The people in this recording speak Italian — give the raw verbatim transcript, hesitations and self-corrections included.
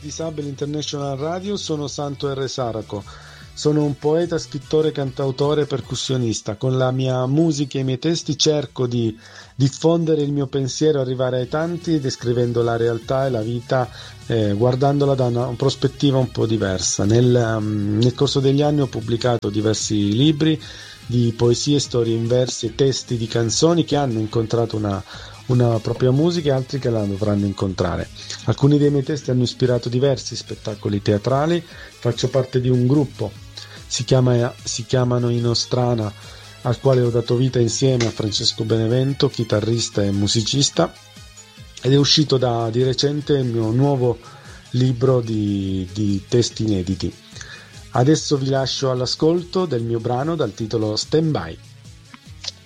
Disabili International Radio, sono Santo R. Saraco. Sono un poeta, scrittore, cantautore e percussionista. Con la mia musica e i miei testi cerco di diffondere il mio pensiero, arrivare ai tanti, descrivendo la realtà e la vita, eh, guardandola da una, una prospettiva un po' diversa. Nel, um, nel corso degli anni ho pubblicato diversi libri di poesie, storie in versi e testi di canzoni che hanno incontrato una, una propria musica e altri che la dovranno incontrare. Alcuni dei miei testi hanno ispirato diversi spettacoli teatrali. Faccio parte di un gruppo, si, chiama, si chiamano Inostrana, al quale ho dato vita insieme a Francesco Benevento, chitarrista e musicista, ed è uscito da, di recente il mio nuovo libro di, di testi inediti. Adesso vi lascio all'ascolto del mio brano dal titolo Stand By.